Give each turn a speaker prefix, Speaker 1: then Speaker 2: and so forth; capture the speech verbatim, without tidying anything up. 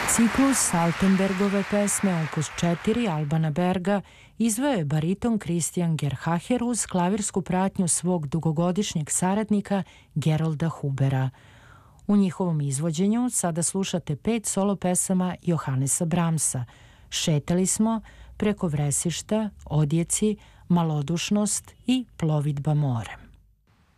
Speaker 1: Ciklus Altenbergove pesme opus četiri Albana Berga izveo je bariton Christian Gerhaher uz klavirsku pratnju svog dugogodišnjeg saradnika Gerolda Hubera. U njihovom izvođenju sada slušate pet solo pesama Johannesa Brahmsa. Šetali smo, Preko vresišta, Odjeci, Malodušnost i Plovidba morem.